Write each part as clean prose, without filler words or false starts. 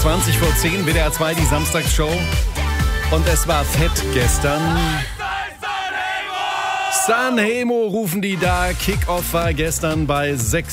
20:10, WDR 2, die Samstagsshow. Und es war fett gestern. Sanremo rufen die da. Kickoff war gestern bei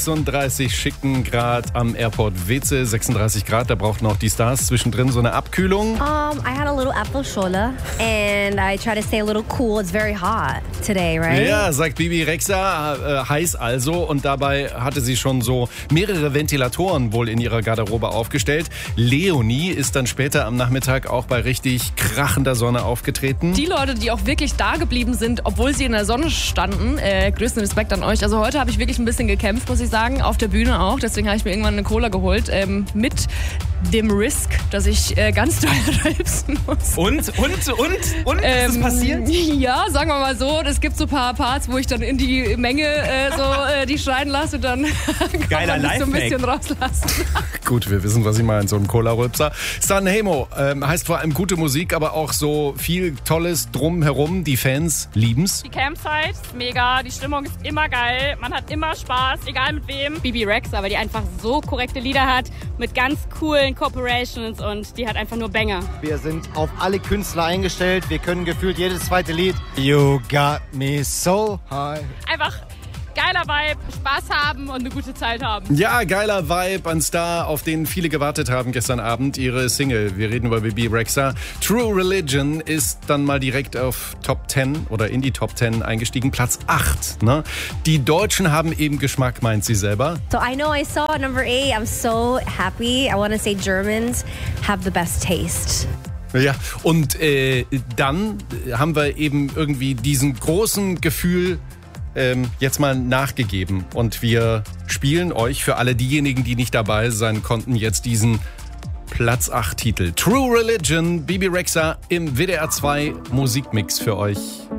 36 schicken Grad am Airport Weze. 36 Grad, da brauchten auch die Stars zwischendrin so eine Abkühlung. I had a little Apfelschorle and I try to stay a little cool. It's very hot today, right? Ja, sagt Bibi Rexha, heiß also. Und dabei hatte sie schon so mehrere Ventilatoren wohl in ihrer Garderobe aufgestellt. Leonie ist dann später am Nachmittag auch bei richtig krachender Sonne aufgetreten. Die Leute, die auch wirklich da geblieben sind, obwohl sie in der Sonne standen, größten Respekt an euch. Also heute habe ich wirklich ein bisschen gekämpft, muss ich sagen, auf der Bühne auch. Deswegen habe ich mir irgendwann eine Cola geholt, mit dem Risk, dass ich ganz doll rülpsen muss. Und? Ist das passiert? Ja, sagen wir mal so. Es gibt so ein paar Parts, wo ich dann in die Menge die schreien lasse und dann kann man mich so ein bisschen rauslassen. Gut, wir wissen, was ich meine, so ein Cola-Rülpser. Sanremo heißt vor allem gute Musik, aber auch so viel Tolles drumherum. Die Fans lieben's. Die Campsite ist mega, die Stimmung ist immer geil, man hat immer Spaß, egal mit wem. Bibi Rexha, weil die einfach so korrekte Lieder hat, mit ganz coolen Corporations und die hat einfach nur Banger. Wir sind auf alle Künstler eingestellt, wir können gefühlt jedes zweite Lied. You got me so high. Einfach geiler Vibe, Spaß haben und eine gute Zeit haben. Ja, geiler Vibe, ein Star, auf den viele gewartet haben gestern Abend. Ihre Single, wir reden über Bibi Rexha. True Religion ist dann mal direkt auf Top 10 oder in die Top 10 eingestiegen. Platz 8. Ne? Die Deutschen haben eben Geschmack, meint sie selber. So I know I saw number 8. I'm so happy. I want to say Germans have the best taste. Ja, und dann haben wir eben irgendwie diesen großen Gefühl jetzt mal nachgegeben. Und wir spielen euch, für alle diejenigen, die nicht dabei sein konnten, jetzt diesen Platz 8 Titel. True Religion, Bibi Rexha im WDR 2 Musikmix für euch.